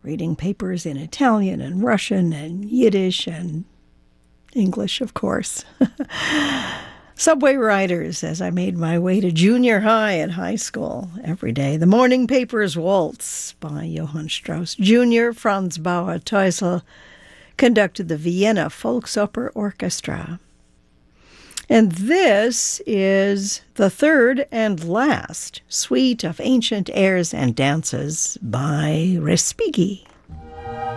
reading papers in Italian and Russian and Yiddish and English, of course. Subway riders as I made my way to junior high and high school every day. The Morning Papers Waltz by Johann Strauss Jr. Franz Bauer Teusel conducted the Vienna Volksoper Orchestra. And this is the third and last suite of ancient airs and dances by Respighi.